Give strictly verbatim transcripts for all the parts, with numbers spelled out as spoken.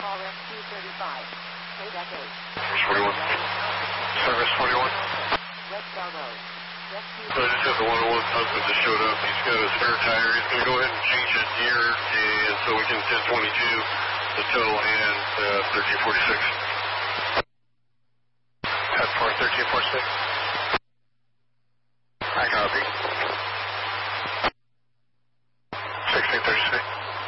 call rescue thirty-five. Payback eight. Service forty-one. Service forty-one. West Bell Road. Rescue. So I just have the one oh one husband just showed up. He's got a spare tire. He's going to go ahead and change it here, and so we can ten twenty-two the tow and uh, thirteen forty-six. ten four, thirteen forty-six. I copy. sixteen thirty-six.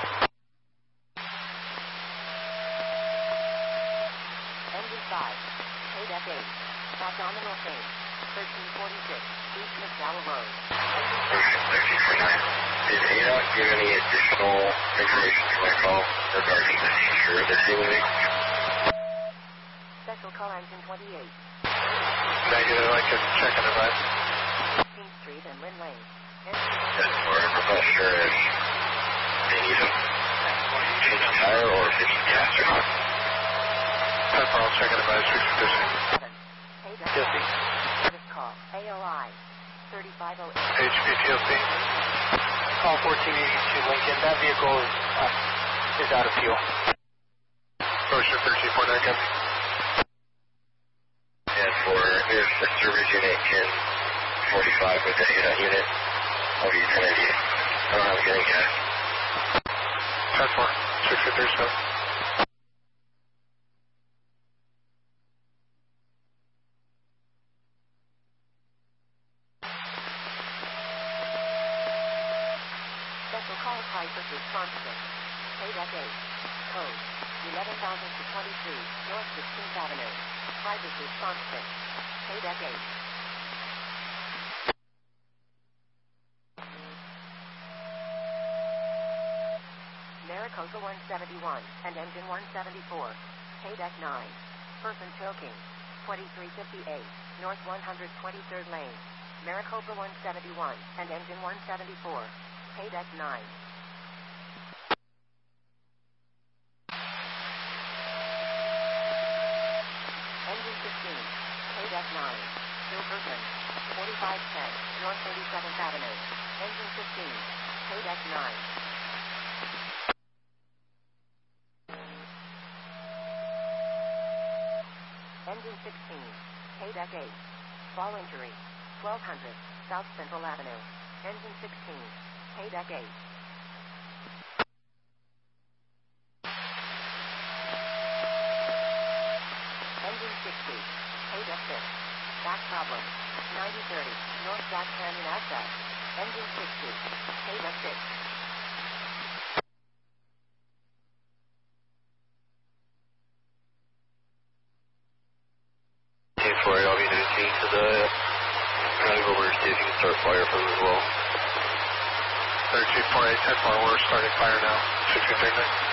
Engine five. Payback eight. Abdominal pain. thirteen forty-six. East McDowell Road. thirteen forty-nine. Did A D O C give any additional information to my call regarding the nature of this healing? Special call engine twenty-eight. Negative, I can check on the bus. King Street and Lynn Lane. That's for a professor if they need a change of tire or if they need gas or not. ten four, I'll check on the bus. sixteen thirty-six. Payback. P L C. Service call. A O I. thirty-five oh eight. H P P L C. Call fourteen eighty-two Lincoln. That vehicle is, uh, is out of fuel. Ocean thirteen forty-nine, copy. And for air service unit ten forty-five with the A D O C unit, I'll be ten eighty. I don't have getting gas. ten four, sixteen thirty-seven. Special call Cypress responsive. Payback eight. Code eleven thousand to twenty-three, North sixteenth Avenue. Cypress responsive. Payback eight. Maricopa one seventy-one and engine one seventy-four. Payback nine. Person choking. twenty-three fifty-eight, North one hundred twenty-third Lane. Maricopa one seventy-one and engine one seventy-four. Payback nine. Engine fifteen. Payback nine. Still person. forty-five ten, North thirty-seventh Avenue. Engine fifteen. Payback nine. Engine sixteen. Payback eight. Fall injury. twelve hundred, South Central Avenue. Engine sixteen. Payback eight. Engine sixty. Payback six. Back problem. ninety thirty, North Jack Canyon Access. Engine sixty. Payback six. ten four, I'll be nineteen to the drive over to see if you can start fire from as well. thirteen forty-eight, ten four, we're starting fire now. sixteen thirty-nine.